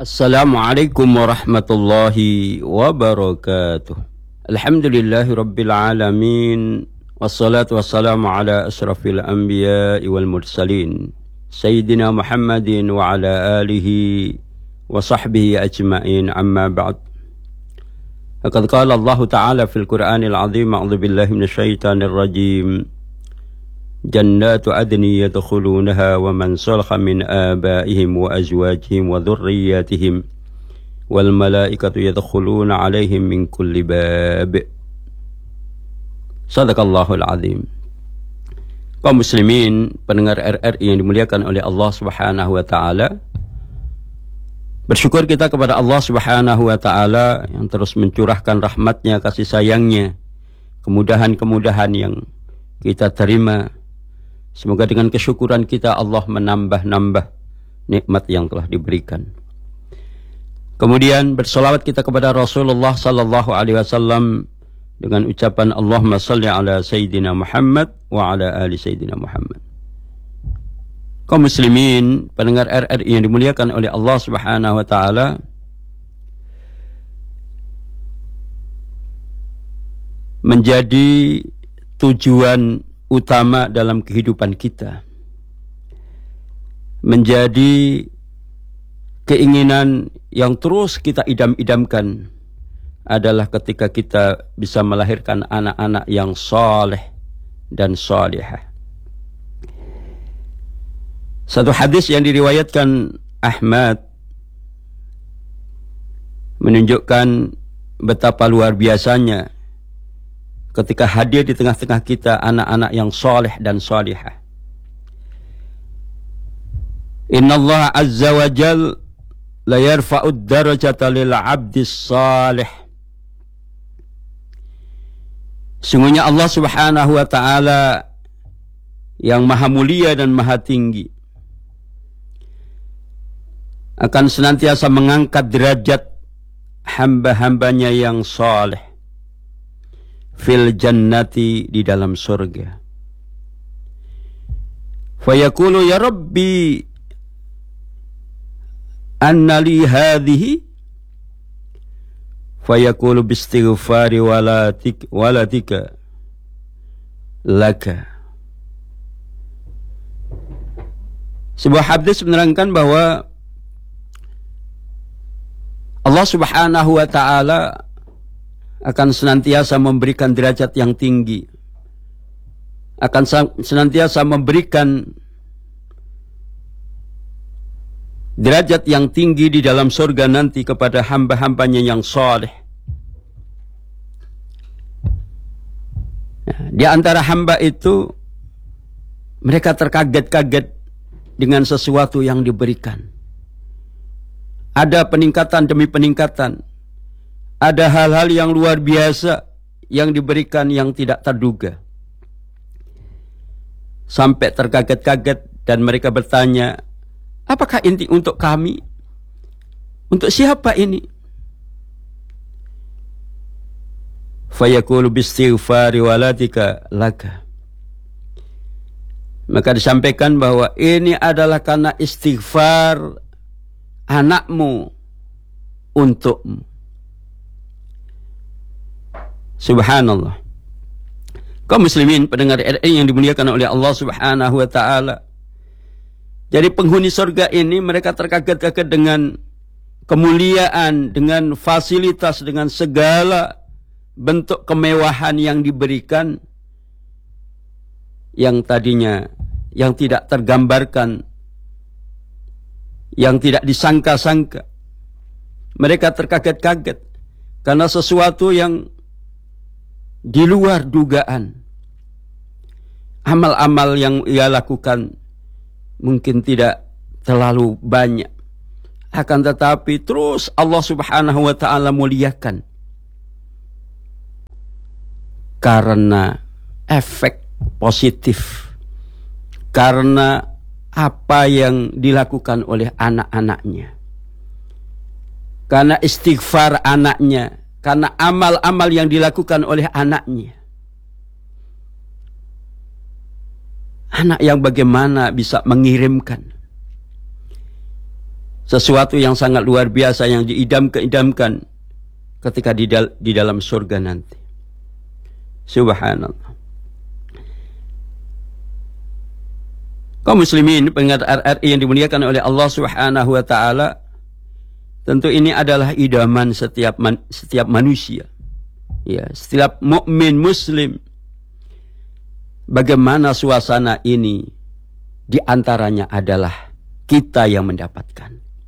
Assalamualaikum warahmatullahi wabarakatuh. Alhamdulillahi rabbil alamin. Wassalatu wassalamu ala asrafil anbiya'i wal mursalin Sayyidina Muhammadin wa ala alihi wa sahbihi ajma'in, amma ba'd. Faqad qala Allah Ta'ala fil Qur'anil azim, a'udzu billahi minasyaitonir rajim. Jannatu adni yadkhulunaha wa man salaha min abaihim wa azwajihim wa dhurriyyatihim wal malaikatu yadkhuluna alaihim min kulli bab. Sadaqallahul azim. Kaum muslimin, pendengar RRI yang dimuliakan oleh Allah Subhanahu wa taala, bersyukur kita kepada Allah Subhanahu wa taala yang terus mencurahkan rahmatnya, kasih sayangnya, kemudahan-kemudahan yang kita terima. Semoga dengan kesyukuran kita Allah menambah-nambah nikmat yang telah diberikan. Kemudian bersolawat kita kepada Rasulullah sallallahu alaihi wasallam dengan ucapan Allahumma salli ala Sayyidina Muhammad wa ala ali Sayyidina Muhammad. Kaum muslimin, pendengar RRI yang dimuliakan oleh Allah Subhanahu wa taala, menjadi tujuan utama dalam kehidupan kita, menjadi keinginan yang terus kita idam-idamkan adalah ketika kita bisa melahirkan anak-anak yang saleh dan salihah. Satu hadis yang diriwayatkan Ahmad menunjukkan betapa luar biasanya ketika hadir di tengah-tengah kita anak-anak yang soleh dan solihah. Inna Allah azza wa jal la yarfa'ud darajata lil abdis salih. Sungguhnya Allah Subhanahu wa ta'ala yang maha mulia dan maha tinggi akan senantiasa mengangkat derajat hamba-hambanya yang saleh fil jannati, di dalam surga. Fayaqulu ya Rabbi anna li hadhihi, fayaqulu bistighfari walatika laka. Sebuah hadis menerangkan bahwa Allah Subhanahu wa ta'ala akan senantiasa memberikan derajat yang tinggi, akan senantiasa memberikan derajat yang tinggi di dalam surga nanti kepada hamba-hambanya yang saleh. Nah, di antara hamba itu, mereka terkaget-kaget dengan sesuatu yang diberikan. Ada peningkatan demi peningkatan. Ada hal-hal yang luar biasa yang diberikan yang tidak terduga. Sampai terkaget-kaget dan mereka bertanya, apakah ini untuk kami? Untuk siapa ini? Fayaqulu bistighfari walatika laka. Maka disampaikan bahwa ini adalah karena istighfar anakmu untukmu. Subhanallah. Kaum muslimin, pendengar RRI yang dimuliakan oleh Allah Subhanahu wa ta'ala, jadi penghuni surga ini mereka terkaget-kaget dengan kemuliaan, dengan fasilitas, dengan segala bentuk kemewahan yang diberikan, yang tadinya yang tidak tergambarkan, yang tidak disangka-sangka. Mereka terkaget-kaget karena sesuatu yang di luar dugaan. Amal-amal yang ia lakukan mungkin tidak terlalu banyak, akan tetapi terus Allah Subhanahu wa ta'ala muliakan karena efek positif, karena apa yang dilakukan oleh anak-anaknya, karena istighfar anaknya, karena amal-amal yang dilakukan oleh anaknya. Anak yang bagaimana bisa mengirimkan sesuatu yang sangat luar biasa yang diidamkan ketika di dalam surga nanti. Subhanallah. Kaum muslimin pendengar RRI yang dimuliakan oleh Allah Subhanahu wa taala, tentu ini adalah idaman setiap manusia. Ya, setiap mukmin muslim. Bagaimana suasana ini? Di antaranya adalah kita yang mendapatkan.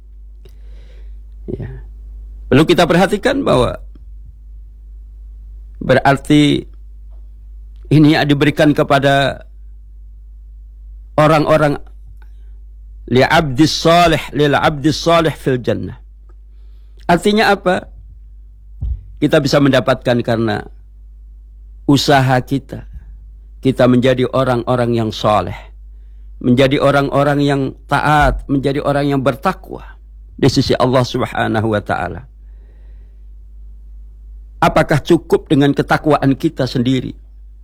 Ya. Perlu kita perhatikan bahwa berarti ini diberikan kepada orang-orang lil abdis salih fil jannah. Artinya apa? Kita bisa mendapatkan karena usaha kita. Kita menjadi orang-orang yang saleh, menjadi orang-orang yang taat, menjadi orang yang bertakwa di sisi Allah Subhanahu wa taala. Apakah cukup dengan ketakwaan kita sendiri?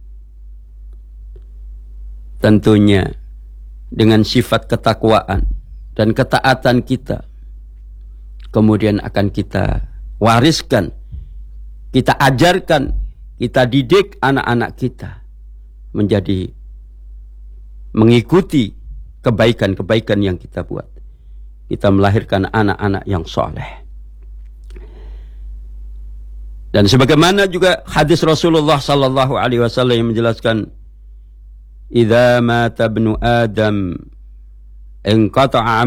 Tentunya dengan sifat ketakwaan dan ketaatan kita kemudian akan kita wariskan, kita ajarkan, kita didik anak-anak kita menjadi mengikuti kebaikan-kebaikan yang kita buat. Kita melahirkan anak-anak yang soleh. Dan sebagaimana juga hadis Rasulullah sallallahu alaihi wasallam yang menjelaskan, "Idza mata ibnu Adam inqata'a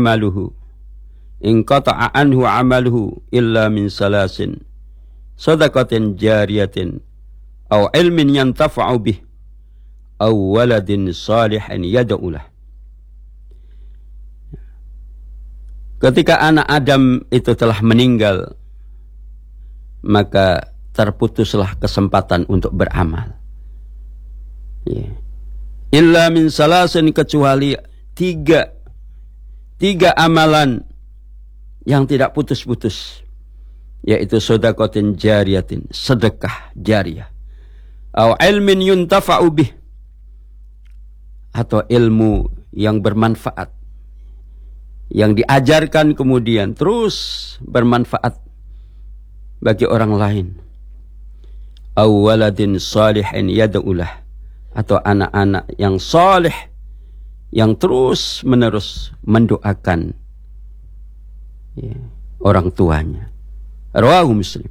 anhu 'amaluhu illa min salasin, shadaqatin jariyatin aw ilmin yantafa'u bih aw waladin salihin yad'u lah." Ketika anak Adam itu telah meninggal, maka terputuslah kesempatan untuk beramal. Ya. Illa min salasin, kecuali tiga amalan yang tidak putus-putus, yaitu sedekatin jariyatin, sedekah jariyah, atau ilmin yuntafa'u bih, atau ilmu yang bermanfaat, yang diajarkan kemudian terus bermanfaat bagi orang lain, aw waladin salihin yad'ulah, atau anak-anak yang saleh yang terus menerus mendoakan ya, orang tuanya. Rawahu Muslim.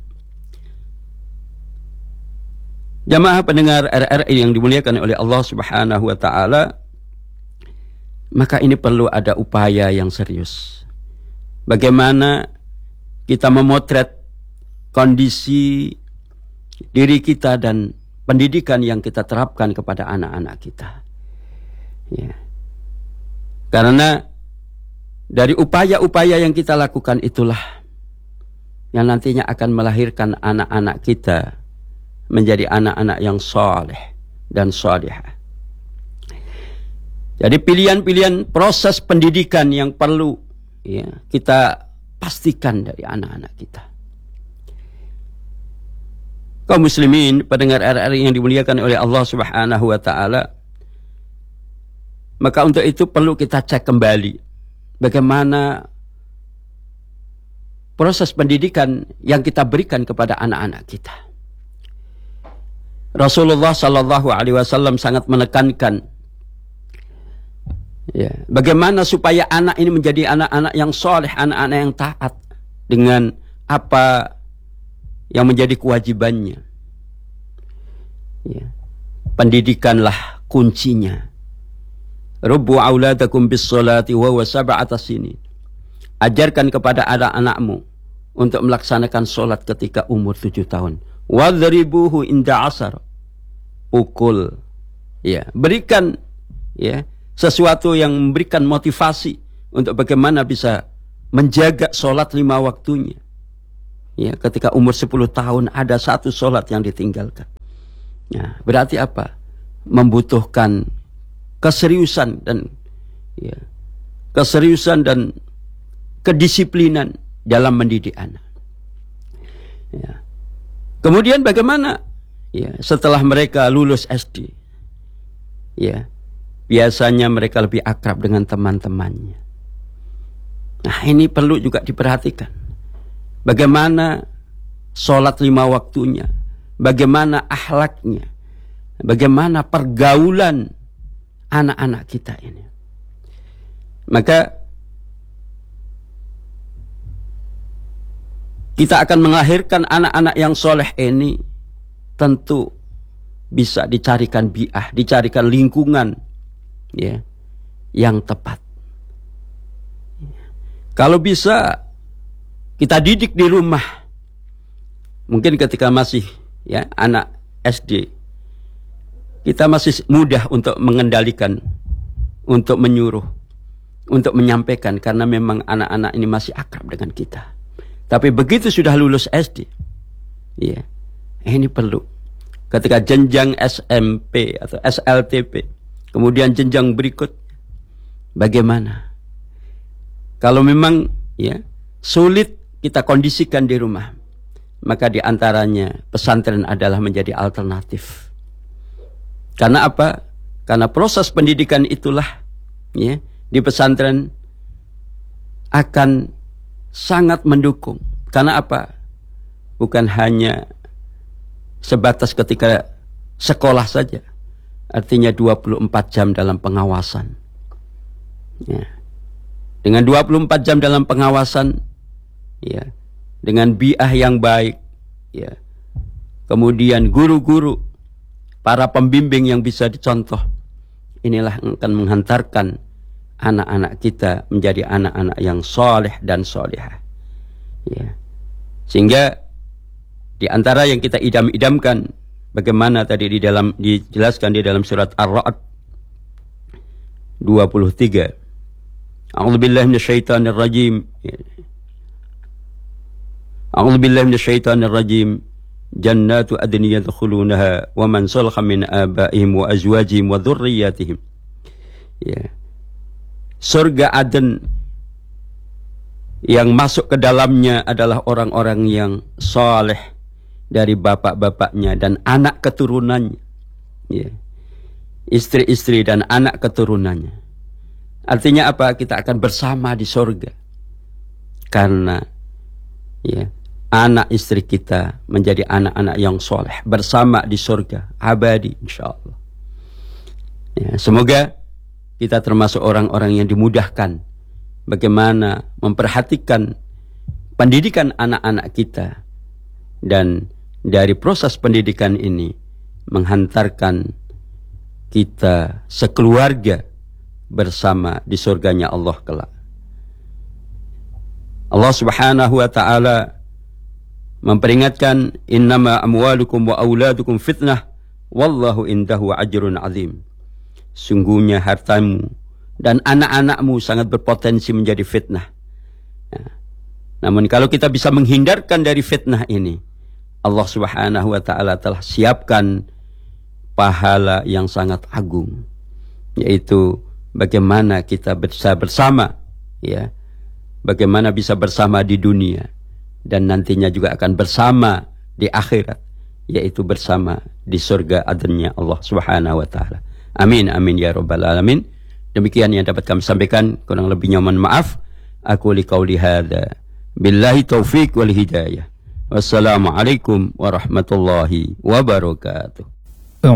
Jamaah pendengar RRI yang dimuliakan oleh Allah Subhanahu wa taala, maka ini perlu ada upaya yang serius. Bagaimana kita memotret kondisi diri kita dan pendidikan yang kita terapkan kepada anak-anak kita. Ya. Karena dari upaya-upaya yang kita lakukan itulah yang nantinya akan melahirkan anak-anak kita menjadi anak-anak yang saleh dan salihah. Jadi pilihan-pilihan proses pendidikan yang perlu ya, kita pastikan dari anak-anak kita. Kaum muslimin pendengar RRI yang dimuliakan oleh Allah Subhanahu wa taala, maka untuk itu perlu kita cek kembali bagaimana proses pendidikan yang kita berikan kepada anak-anak kita. Rasulullah sallallahu alaihi wasallam sangat menekankan ya, bagaimana supaya anak ini menjadi anak-anak yang soleh, anak-anak yang taat dengan apa yang menjadi kewajibannya. Ya. Pendidikanlah kuncinya. Rubbu auladakum bis salati wa huwa sab'ata sinin. Ajarkan kepada anak-anakmu untuk melaksanakan solat ketika umur 7 tahun. Wadribuhu inda asar. Pukul. Ya, berikan ya sesuatu yang memberikan motivasi untuk bagaimana bisa menjaga solat 5 waktunya. Ya, ketika umur 10 tahun ada satu solat yang ditinggalkan. Nah, berarti apa? Membutuhkan keseriusan dan ya, kedisiplinan dalam mendidik anak. Ya. Kemudian bagaimana? Ya, setelah mereka lulus SD, ya, biasanya mereka lebih akrab dengan teman-temannya. Nah, ini perlu juga diperhatikan. Bagaimana sholat 5 waktunya, bagaimana akhlaknya, bagaimana pergaulan anak-anak kita ini. Maka kita akan melahirkan anak-anak yang soleh ini tentu bisa dicarikan bi'ah, dicarikan lingkungan ya, yang tepat. Kalau bisa kita didik di rumah, mungkin ketika masih ya anak SD, kita masih mudah untuk mengendalikan, untuk menyuruh, untuk menyampaikan, karena memang anak-anak ini masih akrab dengan kita. Tapi begitu sudah lulus SD, ya, ini perlu. Ketika jenjang SMP atau SLTP, kemudian jenjang berikut, bagaimana? Kalau memang ya sulit kita kondisikan di rumah, maka diantaranya pesantren adalah menjadi alternatif. Karena apa? Karena proses pendidikan itulah ya di pesantren akan sangat mendukung. Karena apa? Bukan hanya sebatas ketika sekolah saja. Artinya 24 jam dalam pengawasan. Ya. Dengan 24 jam dalam pengawasan, ya, dengan bi'ah yang baik, ya, kemudian guru-guru, para pembimbing yang bisa dicontoh, inilah yang akan menghantarkan anak-anak kita menjadi anak-anak yang soleh dan solehah. Ya. Sehingga di antara yang kita idam-idamkan, bagaimana tadi dijelaskan di dalam surat Ar-Ra'd 23. A'udzubillahi minasyaitonir rajim. A'udzubillahi minasyaitonir rajim. Jannatu adnin yadkhulunaha wa man salaha min abaihim wa azwajihim wa dzurriyyatihim. Ya. Surga Aden yang masuk ke dalamnya adalah orang-orang yang saleh dari bapak-bapaknya dan anak keturunannya. Ya. Istri-istri dan anak keturunannya. Artinya apa? Kita akan bersama di surga. Karena ya, anak istri kita menjadi anak-anak yang soleh bersama di surga abadi insyaallah. Ya, semoga kita termasuk orang-orang yang dimudahkan bagaimana memperhatikan pendidikan anak-anak kita, dan dari proses pendidikan ini menghantarkan kita sekeluarga bersama di surganya Allah kelak. Allah Subhanahu wa taala memperingatkan, innama amwalukum wa auladukum fitnah wallahu indahu ajrun azim. Sungguhnya hartamu dan anak-anakmu sangat berpotensi menjadi fitnah. Ya. Namun kalau kita bisa menghindarkan dari fitnah ini, Allah Subhanahu wa taala telah siapkan pahala yang sangat agung, yaitu bagaimana kita bisa bersama, ya, bagaimana bisa bersama di dunia dan nantinya juga akan bersama di akhirat, yaitu bersama di surga adanya Allah Subhanahu wa taala. Amin amin ya rabbal alamin. Demikian yang dapat kami sampaikan, kurang lebihnya mohon maaf. Aku liqauli hadza billahi taufik wal hidayah. Wassalamualaikum warahmatullahi wabarakatuh.